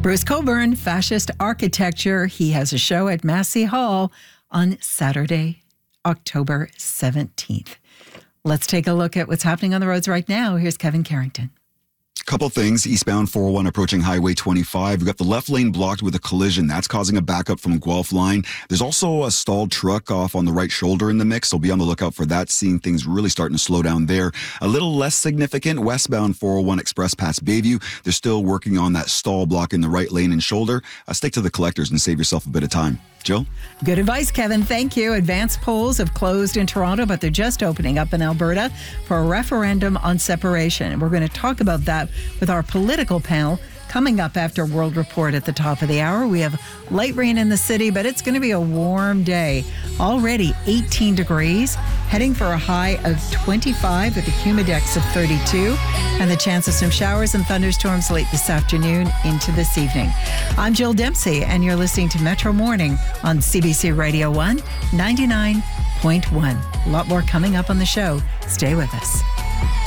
Bruce Cockburn, Fascist Architecture. He has a show at Massey Hall on Saturday, October 17th. Let's take a look at what's happening on the roads right now. Here's Kevin Carrington. Couple things. Eastbound 401 approaching Highway 25. We've got the left lane blocked with a collision. That's causing a backup from Guelph line. There's also a stalled truck off on the right shoulder in the mix, so be on the lookout for that. Seeing things really starting to slow down there. A little less significant, westbound 401 Express past Bayview. They're still working on that stall block in the right lane and shoulder. Stick to the collectors and save yourself a bit of time. Jill? Good advice, Kevin. Thank you. Advance polls have closed in Toronto, but they're just opening up in Alberta for a referendum on separation. And we're going to talk about that with our political panel coming up after World Report at the top of the hour. We have light rain in the city, but it's going to be a warm day. Already 18 degrees, heading for a high of 25 with a humidex of 32, and the chance of some showers and thunderstorms late this afternoon into this evening. I'm Jill Dempsey, and you're listening to Metro Morning on CBC Radio 1, 99.1. A lot more coming up on the show. Stay with us.